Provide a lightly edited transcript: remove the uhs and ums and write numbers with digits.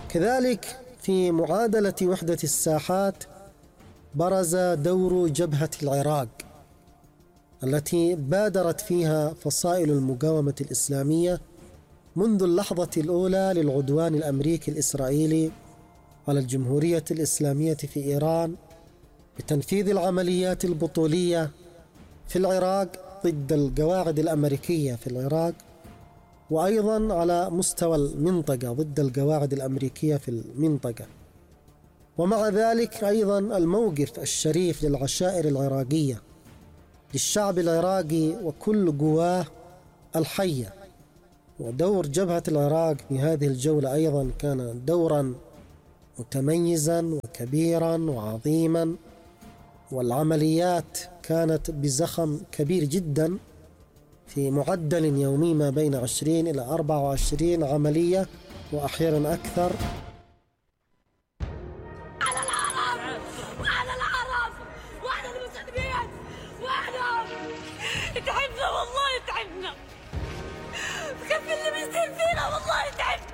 كذلك في معادلة وحدة الساحات برز دور جبهة العراق التي بادرت فيها فصائل المقاومة الإسلامية منذ اللحظة الأولى للعدوان الأمريكي الإسرائيلي على الجمهورية الإسلامية في إيران بتنفيذ العمليات البطولية في العراق ضد القواعد الأمريكية في العراق، وأيضا على مستوى المنطقة ضد القواعد الأمريكية في المنطقة. ومع ذلك أيضا الموقف الشريف للعشائر العراقية للشعب العراقي وكل قواه الحية. ودور جبهة العراق في هذه الجولة أيضا كان دورا متميزا وكبيرا وعظيما، والعمليات كانت بزخم كبير جدا في معدل يومي ما بين 20 إلى 24 عملية وأحيانا أكثر. على العرب وعلى العرب وعلى المسلمين وعلى تعبنا، والله تعبنا، كيف اللي بيصير فينا، والله تعبنا.